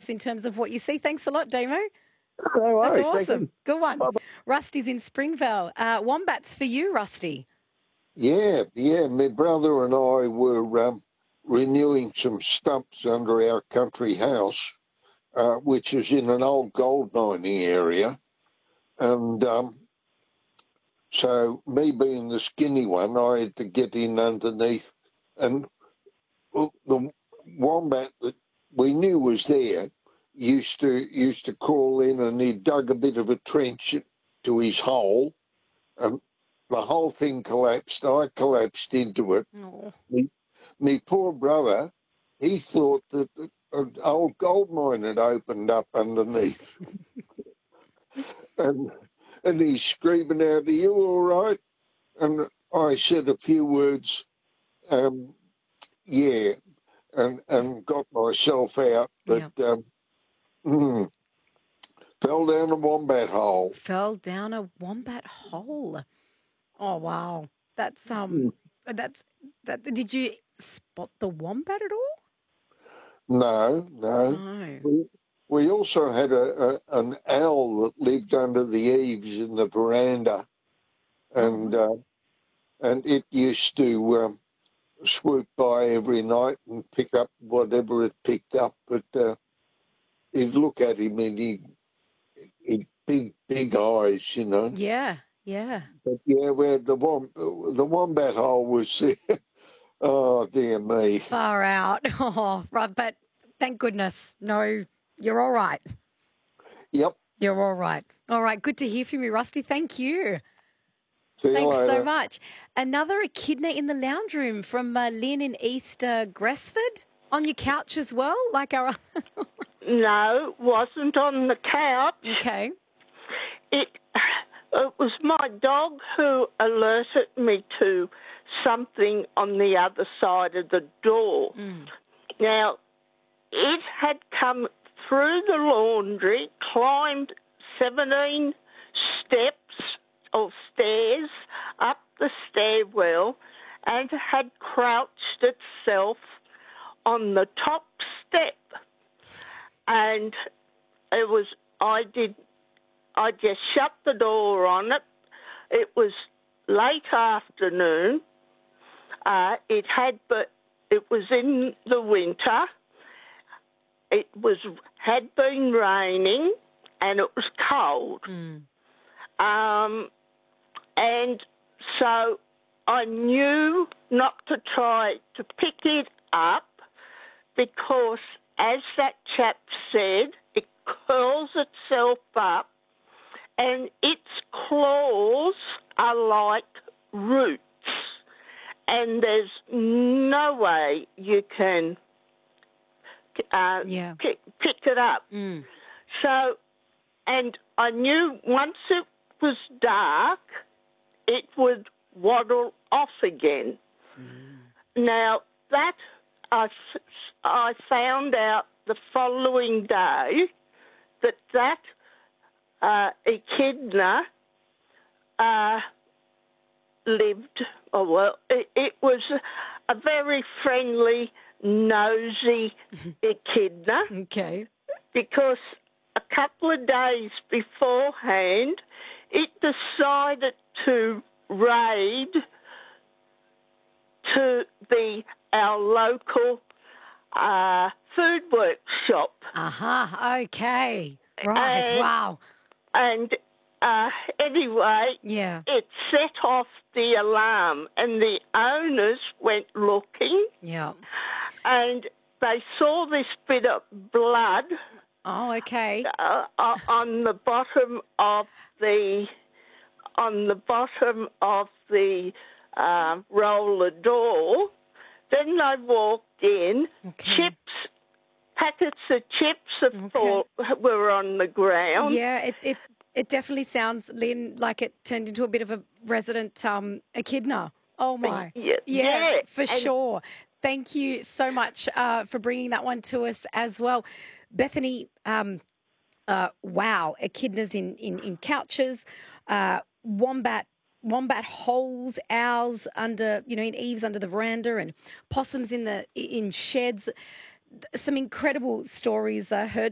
difference in terms of what you see. Thanks a lot, Damo. No That's worries. Thank awesome. you. Good one. Bye-bye. Rusty's in Springvale. Wombats for you, Rusty. Yeah. My brother and I were renewing some stumps under our country house, which is in an old gold mining area. And so me being the skinny one, I had to get in underneath. And the wombat that we knew was there used to crawl in, and he dug a bit of a trench to his hole, and the whole thing collapsed. I collapsed into it. Oh. Me poor brother, he thought that an old gold mine had opened up underneath. and he's screaming out, "Are you all right?" And I said a few words, yeah, and got myself out. But fell down a wombat hole. Fell down a wombat hole. Oh, wow. That's that. Did you spot the wombat at all? No. No. We also had an owl that lived under the eaves in the veranda, and it used to swoop by every night and pick up whatever it picked up. But you'd look at him and he'd big eyes, you know. Yeah. But yeah, where the wombat hole was there. Oh dear me. Far out. Oh, right. But thank goodness. No, you're all right. Yep. You're all right. All right. Good to hear from you, Rusty. Thank you. See you Thanks later. so much. Another echidna in the lounge room from Lynn in East Gresford. On your couch as well, like our... No, wasn't on the couch. Okay. It was my dog who alerted me to something on the other side of the door. Now, it had come through the laundry, climbed 17 steps or stairs up the stairwell, and had crouched itself on the top step. And it was, I just shut the door on it. It was late afternoon. It was in the winter. It had been raining, and it was cold. And so I knew not to try to pick it up, because, as that chap said, it curls itself up, and its claws are like roots, and there's no way you can pick it up. So, and I knew once it was dark, it would waddle off again. Now, that I found out the following day that echidna lived, it was a very friendly, nosy echidna. Okay. Because a couple of days beforehand, it decided to raid to our local food workshop. Okay. Right. Wow. And anyway, it set off the alarm, and the owners went looking. Yeah. And they saw this bit of blood. Oh, okay. On the bottom of the roller door. Then they walked in. Packets of chips were on the ground. Yeah, it definitely sounds, Lynn, like it turned into a bit of a resident echidna. Oh, my. Yeah, for sure. Thank you so much for bringing that one to us as well. Bethany, wow, echidnas in couches, wombat holes, owls under, in eaves under the veranda, and possums in sheds. Some incredible stories heard